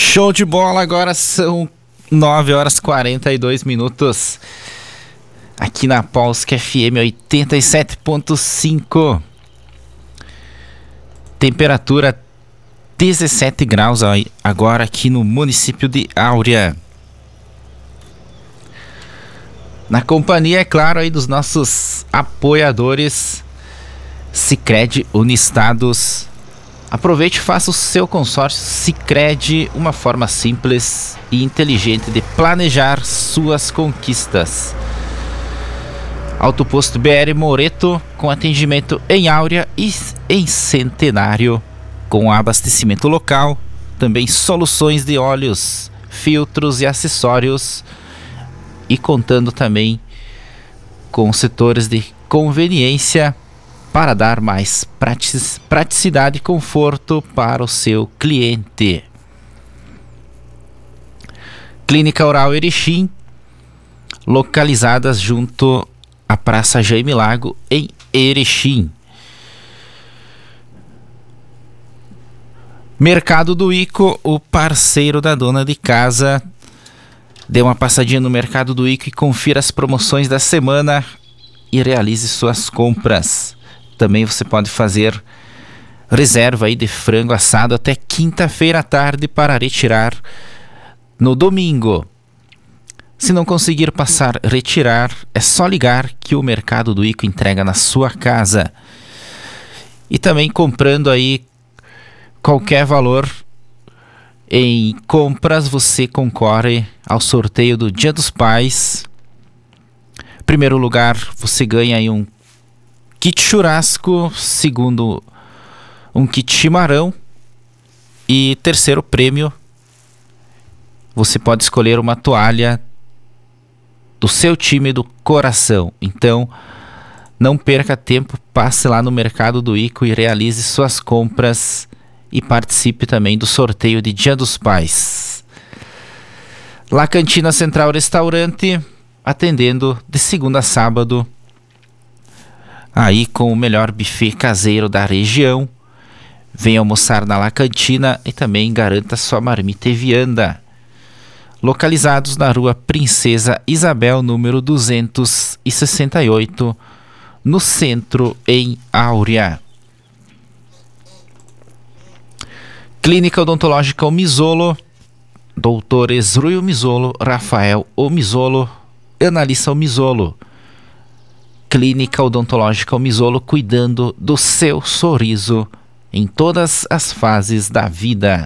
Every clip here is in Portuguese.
Show de bola, agora são 9 horas e 42 minutos. Aqui na Polska FM 87.5. Temperatura 17 graus agora aqui no município de Áurea. Na companhia, é claro, aí dos nossos apoiadores Sicredi Unistados. Aproveite e faça o seu consórcio Sicredi, uma forma simples e inteligente de planejar suas conquistas. Autoposto BR Moreto, com atendimento em Áurea e em Centenário, com abastecimento local, também soluções de óleos, filtros e acessórios, e contando também com setores de conveniência para dar mais praticidade e conforto para o seu cliente. Clínica Oral Erechim, localizadas junto à Praça Jaime Lago, em Erechim. Mercado do Ico, o parceiro da dona de casa. Dê uma passadinha no Mercado do Ico e confira as promoções da semana e realize suas compras. Também você pode fazer reserva aí de frango assado até quinta-feira à tarde para retirar no domingo. Se não conseguir retirar, é só ligar que o Mercado do Ico entrega na sua casa. E também comprando aí qualquer valor em compras, você concorre ao sorteio do Dia dos Pais. Primeiro lugar, você ganha aí um kit churrasco, segundo, um kit chimarrão, e terceiro prêmio, você pode escolher uma toalha do seu time do coração. Então, não perca tempo, passe lá no Mercado do Ico e realize suas compras e participe também do sorteio de Dia dos Pais. La Cantina Central Restaurante, atendendo de segunda a sábado, aí com o melhor buffet caseiro da região. Venha almoçar na La Cantina e também garanta sua marmita e vianda. Localizados na rua Princesa Isabel, número 268, no centro, em Áurea. Clínica Odontológica Omizolo, doutores Rui Omizolo, Rafael Omizolo, Analissa Omizolo. Clínica Odontológica Omizolo, cuidando do seu sorriso em todas as fases da vida.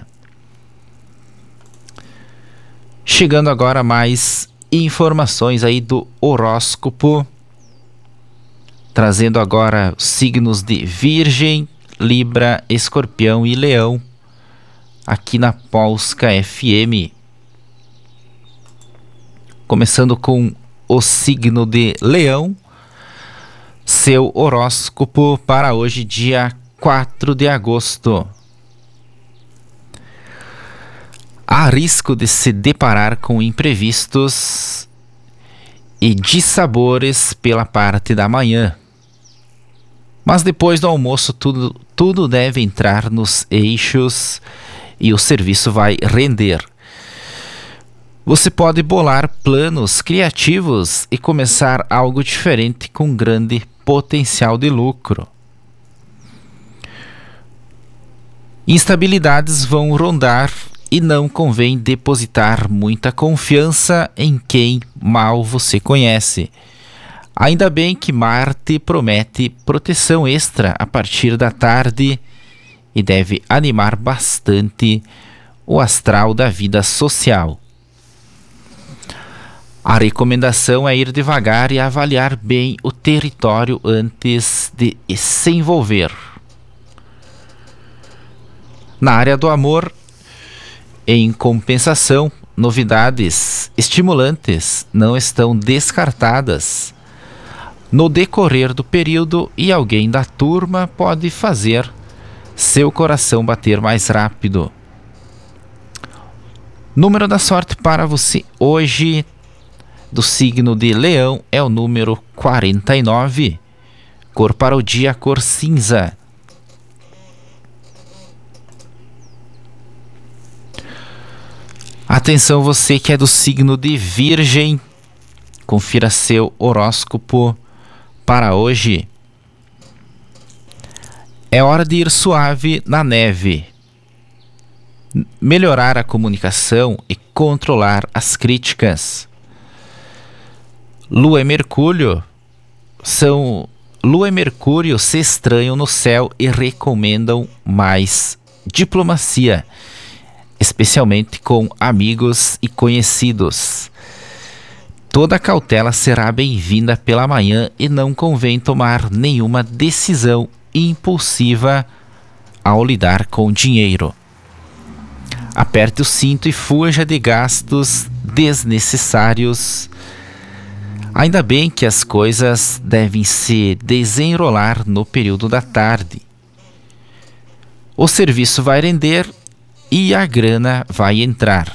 Chegando agora mais informações aí do horóscopo, trazendo agora os signos de Virgem, Libra, Escorpião e Leão, aqui na Polska FM. Começando com o signo de Leão, seu horóscopo para hoje, dia 4 de agosto. Há risco de se deparar com imprevistos e dissabores pela parte da manhã. Mas depois do almoço tudo deve entrar nos eixos e o serviço vai render. Você pode bolar planos criativos e começar algo diferente com grande potencial de lucro. Instabilidades vão rondar e não convém depositar muita confiança em quem mal você conhece. Ainda bem que Marte promete proteção extra a partir da tarde e deve animar bastante o astral da vida social. A recomendação é ir devagar e avaliar bem o território antes de se envolver. Na área do amor, em compensação, novidades estimulantes não estão descartadas no decorrer do período e alguém da turma pode fazer seu coração bater mais rápido. Número da sorte para você hoje, do signo de Leão, é o número 49. Cor para o dia, cor cinza. Atenção, você que é do signo de Virgem, confira seu horóscopo para hoje. É hora de ir suave na neve, melhorar a comunicação e controlar as críticas. Lua e Mercúrio se estranham no céu e recomendam mais diplomacia, especialmente com amigos e conhecidos. Toda cautela será bem-vinda pela manhã e não convém tomar nenhuma decisão impulsiva ao lidar com dinheiro. Aperte o cinto e fuja de gastos desnecessários. Ainda bem que as coisas devem se desenrolar no período da tarde. O serviço vai render e a grana vai entrar.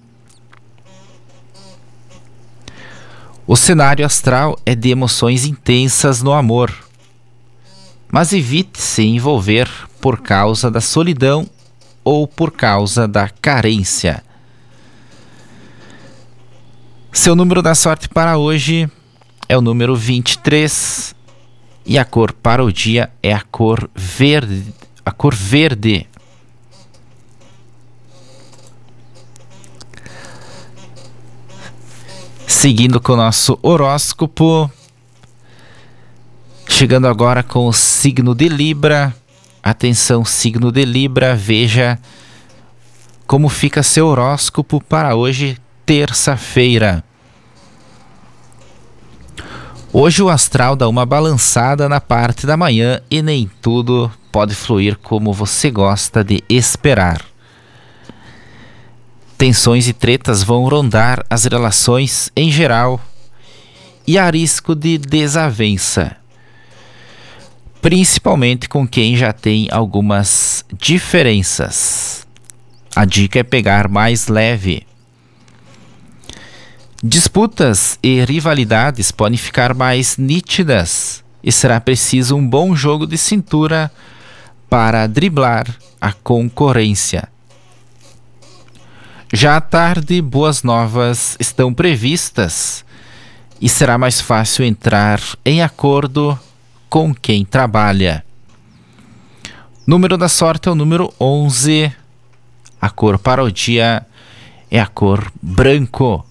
O cenário astral é de emoções intensas no amor, mas evite se envolver por causa da solidão ou por causa da carência. Seu número da sorte para hoje é o número 23 e a cor para o dia é a cor verde. Seguindo com o nosso horóscopo, chegando agora com o signo de Libra. Atenção, signo de Libra, veja como fica seu horóscopo para hoje, terça-feira. Hoje o astral dá uma balançada na parte da manhã e nem tudo pode fluir como você gosta de esperar. Tensões e tretas vão rondar as relações em geral e há risco de desavença, principalmente com quem já tem algumas diferenças. A dica é pegar mais leve. Disputas e rivalidades podem ficar mais nítidas e será preciso um bom jogo de cintura para driblar a concorrência. Já à tarde, boas novas estão previstas e será mais fácil entrar em acordo com quem trabalha. Número da sorte é o número 11. A cor para o dia é a cor branco.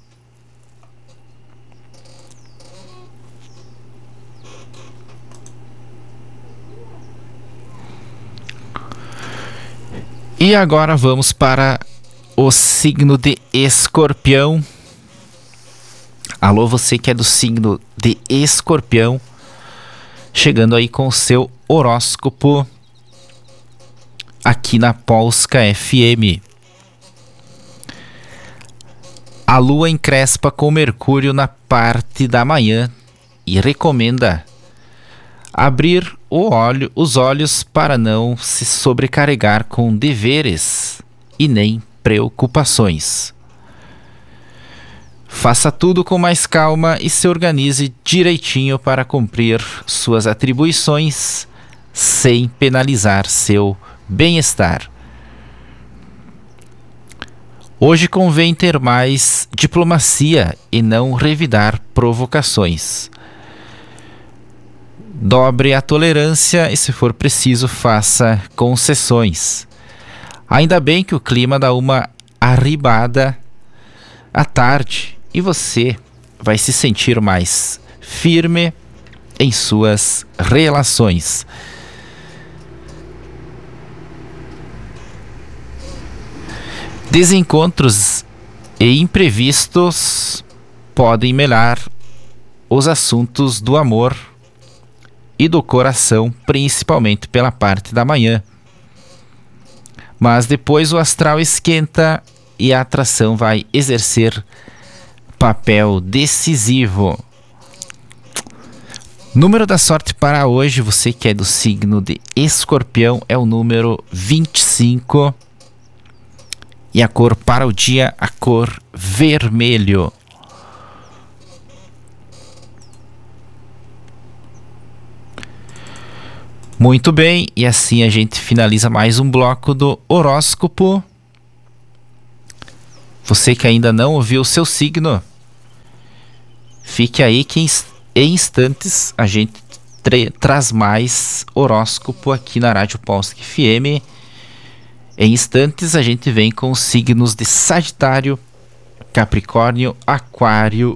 E agora vamos para o signo de Escorpião. Alô, você que é do signo de Escorpião, chegando aí com o seu horóscopo aqui na Polska FM. A lua encrespa com Mercúrio na parte da manhã e recomenda abrir os olhos para não se sobrecarregar com deveres e nem preocupações. Faça tudo com mais calma e se organize direitinho para cumprir suas atribuições sem penalizar seu bem-estar. Hoje convém ter mais diplomacia e não revidar provocações. Dobre a tolerância e, se for preciso, faça concessões. Ainda bem que o clima dá uma arribada à tarde e você vai se sentir mais firme em suas relações. Desencontros e imprevistos podem melar os assuntos do amor e do coração, principalmente pela parte da manhã. Mas depois o astral esquenta e a atração vai exercer papel decisivo. Número da sorte para hoje, você que é do signo de Escorpião, é o número 25. E a cor para o dia, a cor vermelho. Muito bem, e assim a gente finaliza mais um bloco do horóscopo. Você que ainda não ouviu o seu signo, fique aí que em instantes a gente traz mais horóscopo aqui na Rádio Paulsky FM. Em instantes a gente vem com os signos de Sagitário, Capricórnio, Aquário